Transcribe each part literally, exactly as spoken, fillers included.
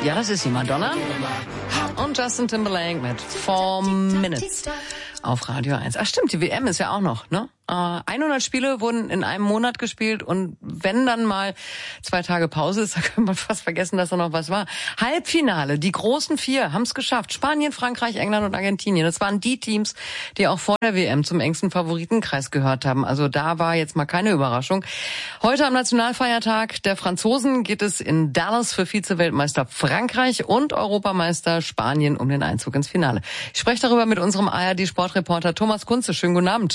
Ja, das ist sie, Madonna. Und Justin Timberlake mit Four Minutes auf Radio eins. Ach stimmt, die W M ist ja auch noch, ne? hundert Spiele wurden in einem Monat gespielt und wenn dann mal zwei Tage Pause ist, da kann man fast vergessen, dass da noch was war. Halbfinale, die großen vier haben es geschafft. Spanien, Frankreich, England und Argentinien. Das waren die Teams, die auch vor der W M zum engsten Favoritenkreis gehört haben. Also da war jetzt mal keine Überraschung. Heute am Nationalfeiertag der Franzosen geht es in Dallas für Vize-Weltmeister Frankreich und Europameister Spanien um den Einzug ins Finale. Ich spreche darüber mit unserem A R D-Sportreporter Thomas Kunze. Schönen guten Abend.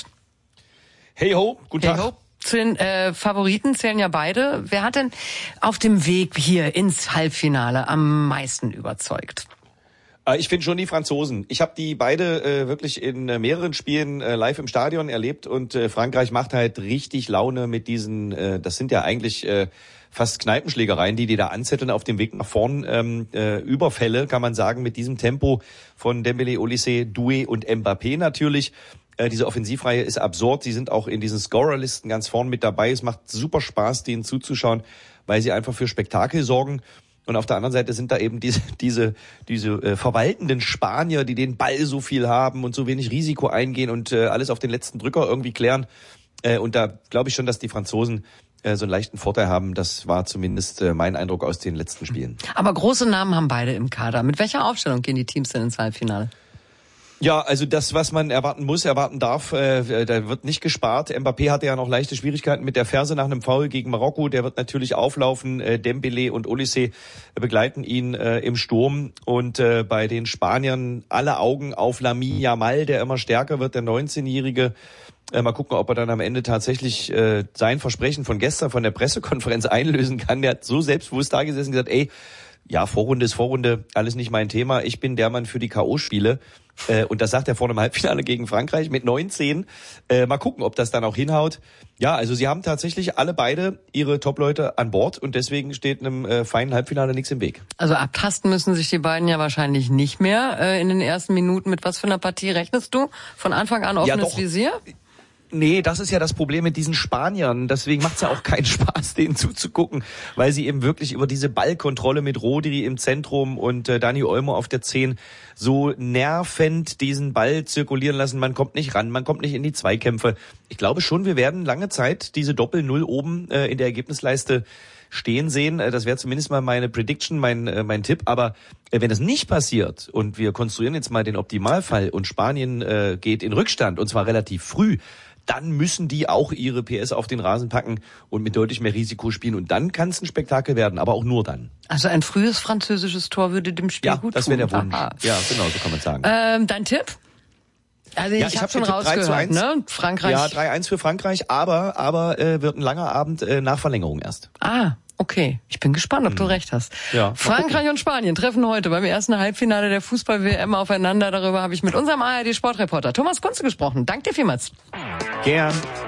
Hey ho, guten Tag. Hey ho. Zu den äh, Favoriten zählen ja beide. Wer hat denn auf dem Weg hier ins Halbfinale am meisten überzeugt? Äh, ich finde schon die Franzosen. Ich habe die beide äh, wirklich in äh, mehreren Spielen äh, live im Stadion erlebt und äh, Frankreich macht halt richtig Laune mit diesen, äh, das sind ja eigentlich äh, fast Kneipenschlägereien, die die da anzetteln auf dem Weg nach vorn. Ähm, äh, Überfälle, kann man sagen, mit diesem Tempo von Dembélé, Olysée, Doué und Mbappé natürlich. Äh, diese Offensivreihe ist absurd. Sie sind auch in diesen Scorerlisten ganz vorn mit dabei. Es macht super Spaß, denen zuzuschauen, weil sie einfach für Spektakel sorgen. Und auf der anderen Seite sind da eben diese diese diese äh, verwaltenden Spanier, die den Ball so viel haben und so wenig Risiko eingehen und äh, alles auf den letzten Drücker irgendwie klären. Äh, und da glaube ich schon, dass die Franzosen äh, so einen leichten Vorteil haben. Das war zumindest äh, mein Eindruck aus den letzten Spielen. Aber große Namen haben beide im Kader. Mit welcher Aufstellung gehen die Teams denn ins Halbfinale? Ja, also das, was man erwarten muss, erwarten darf, äh, da wird nicht gespart. Mbappé hatte ja noch leichte Schwierigkeiten mit der Ferse nach einem Foul gegen Marokko. Der wird natürlich auflaufen. Äh, Dembélé und Olysée begleiten ihn äh, im Sturm. Und äh, bei den Spaniern alle Augen auf Lamine Yamal, der immer stärker wird, der neunzehnjährige. Äh, mal gucken, ob er dann am Ende tatsächlich äh, sein Versprechen von gestern, von der Pressekonferenz einlösen kann. Der hat so selbstbewusst da gesessen und gesagt, ey, ja, Vorrunde ist Vorrunde, alles nicht mein Thema. Ich bin der Mann für die K O-Spiele. Äh, und das sagt er vor einem Halbfinale gegen Frankreich mit neunzehn. Äh, mal gucken, ob das dann auch hinhaut. Ja, also sie haben tatsächlich alle beide ihre Top-Leute an Bord und deswegen steht einem äh, feinen Halbfinale nichts im Weg. Also abtasten müssen sich die beiden ja wahrscheinlich nicht mehr äh, in den ersten Minuten. Mit was für einer Partie rechnest du? Von Anfang an offenes ja, doch. Visier? Nee, das ist ja das Problem mit diesen Spaniern. Deswegen macht's ja auch keinen Spaß, denen zuzugucken, weil sie eben wirklich über diese Ballkontrolle mit Rodri im Zentrum und äh, Dani Olmo auf der zehn so nervend diesen Ball zirkulieren lassen. Man kommt nicht ran, man kommt nicht in die Zweikämpfe. Ich glaube schon, wir werden lange Zeit diese Doppel-Null oben äh, in der Ergebnisleiste stehen sehen. Das wäre zumindest mal meine Prediction, mein äh, mein Tipp. Aber äh, wenn das nicht passiert und wir konstruieren jetzt mal den Optimalfall und Spanien äh, geht in Rückstand und zwar relativ früh, dann müssen die auch ihre P S auf den Rasen packen und mit deutlich mehr Risiko spielen. Und dann kann es ein Spektakel werden, aber auch nur dann. Also ein frühes französisches Tor würde dem Spiel ja, gut tun. Ja, das wäre der Wunsch. Aha. Ja, genau, so kann man sagen. Ähm, dein Tipp? Also ich, ja, ich habe hab schon rausgehört, ne? Frankreich. Ja, drei eins für Frankreich, aber aber äh, wird ein langer Abend äh, nach Verlängerung erst. Ah, okay. Ich bin gespannt, ob hm. du recht hast. Ja, Frankreich und Spanien treffen heute beim ersten Halbfinale der Fußball-W M aufeinander. Darüber habe ich mit unserem A R D-Sportreporter Thomas Kunze gesprochen. Danke dir vielmals. Gern.